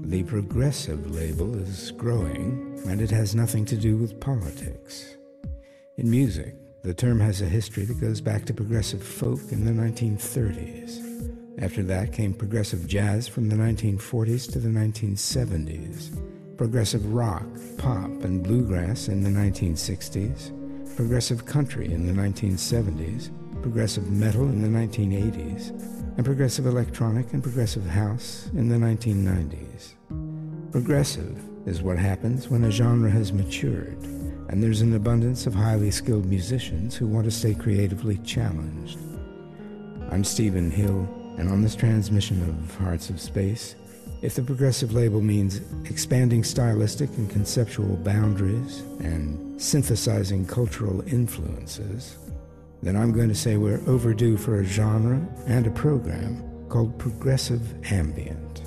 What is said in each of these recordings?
The progressive label is growing, and it has nothing to do with politics. In music, the term has a history that goes back to progressive folk in the 1930s. After that came progressive jazz from the 1940s to the 1970s, progressive rock, pop, and bluegrass in the 1960s, progressive country in the 1970s, progressive metal in the 1980s, and progressive electronic and progressive house in the 1990s. Progressive is what happens when a genre has matured, and there's an abundance of highly skilled musicians who want to stay creatively challenged. I'm Stephen Hill, and on this transmission of Hearts of Space, if the progressive label means expanding stylistic and conceptual boundaries and synthesizing cultural influences, then I'm going to say we're overdue for a genre and a program called Progressive Ambient.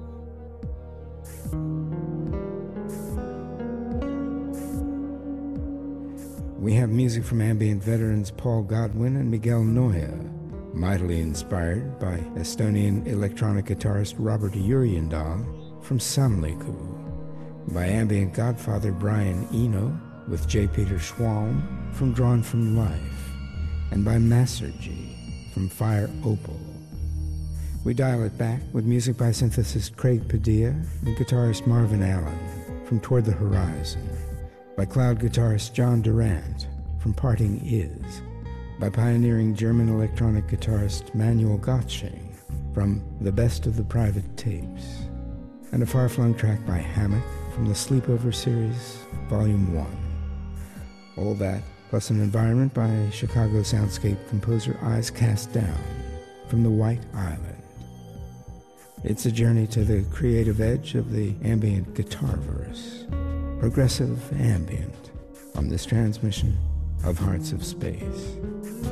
We have music from ambient veterans Paul Godwin and Miguel Noya, mightily inspired by Estonian electronic guitarist Robert Uriendal from Samliku, by ambient godfather Brian Eno with J. Peter Schwalm from Drawn from Life, and by Masergy from Fire Opal. We dial it back with music by synthesist Craig Padilla and guitarist Marvin Allen from Toward the Horizon, by cloud guitarist John Durant from Parting Is, by pioneering German electronic guitarist Manuel Gottsching from The Best of the Private Tapes, and a far-flung track by Hammock from the Sleepover Series, Volume 1. All that, plus an environment by Chicago soundscape composer Eyes Cast Down from the White Island. It's a journey to the creative edge of the ambient guitarverse. Progressive ambient on this transmission of Hearts of Space.